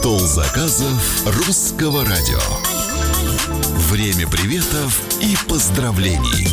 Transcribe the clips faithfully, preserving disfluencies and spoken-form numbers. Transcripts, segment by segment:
Стол заказов Русского радио. Время приветов и поздравлений.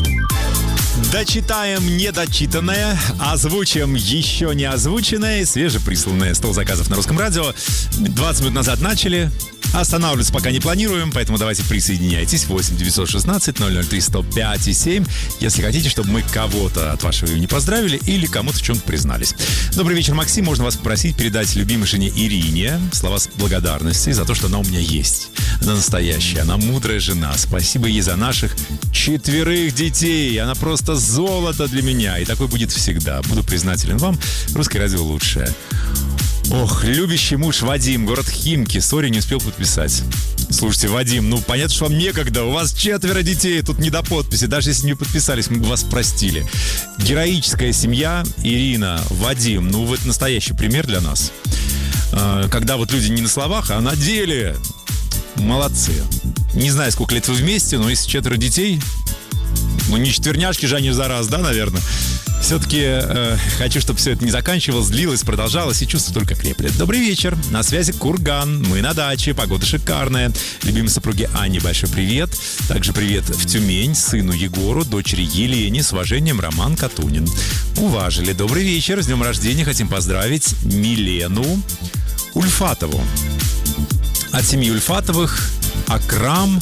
Дочитаем недочитанное, озвучим еще не озвученное, свежеприсланное. Стол заказов на Русском радио. двадцать минут назад начали. Останавливаться пока не планируем, поэтому давайте присоединяйтесь. восемь девятьсот шестнадцать ноль ноль три сто пять и семь, если хотите, чтобы мы кого-то от вашего имени поздравили или кому-то в чем-то признались. Добрый вечер, Максим. Можно вас попросить передать любимой жене Ирине слова благодарности за то, что она у меня есть. Она настоящая, она мудрая жена. Спасибо ей за наших четверых детей. Она просто золото для меня. И такой будет всегда. Буду признателен вам. Русское радио лучшее. Ох, любящий муж Вадим, город Химки. Сори, не успел подписать. Слушайте, Вадим, ну понятно, что вам некогда. У вас четверо детей, тут не до подписи. Даже если не подписались, мы бы вас простили. Героическая семья. Ирина, Вадим, ну вы настоящий пример для нас. Когда вот люди не на словах, а на деле. Молодцы. Не знаю, сколько лет вы вместе, но если четверо детей, ну не четверняшки же они за раз, да, наверное. Все-таки э, хочу, чтобы все это не заканчивалось, длилось, продолжалось, и чувство только креплет. Добрый вечер. На связи Курган. Мы на даче. Погода шикарная. Любимой супруге Анне большой привет. Также привет в Тюмень сыну Егору, дочери Елене. С уважением, Роман Катунин. Уважили. Добрый вечер. С днем рождения хотим поздравить Милену Ульфатову. От семьи Ульфатовых Акрам,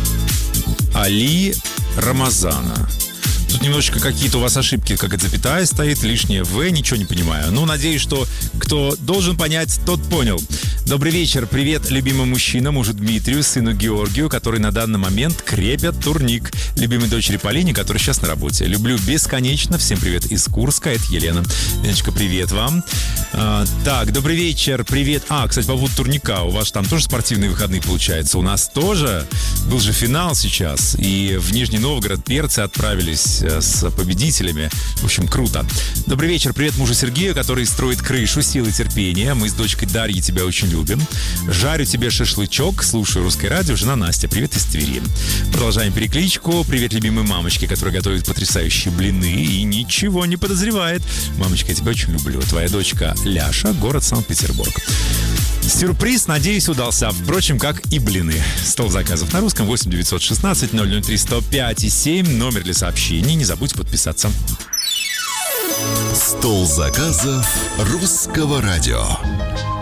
Али, Рамазана. Тут немножечко какие-то у вас ошибки, как это запятая стоит, лишнее «в», ничего не понимаю. Ну, надеюсь, что кто должен понять, тот понял. Добрый вечер, привет любимым мужчинам, мужу Дмитрию, сыну Георгию, который на данный момент крепят турник. Любимой дочери Полине, которая сейчас на работе. Люблю бесконечно. Всем привет из Курска, это Елена. Леночка, привет вам. А, так, добрый вечер, привет. А, кстати, по поводу турника, у вас там тоже спортивные выходные получается? У нас тоже. Был же финал сейчас, и в Нижний Новгород перцы отправились с победителями. В общем, круто. Добрый вечер, привет мужу Сергею, который строит крышу силы терпения. Мы с дочкой Дарьей тебя очень любим. Жарю тебе шашлычок, слушаю Русское радио. Жена Настя, привет из Твери. Продолжаем перекличку. Привет любимой мамочке, которая готовит потрясающие блины и ничего не подозревает. Мамочка, я тебя очень люблю. Твоя дочка Ляша, город Санкт-Петербург. Сюрприз, надеюсь, удался. Впрочем, как и блины. Стол заказов на русском. Восемь девятьсот шестнадцать ноль ноль три сто пять и семь. Номер для сообщений. Не забудьте подписаться. Стол заказов Русского радио.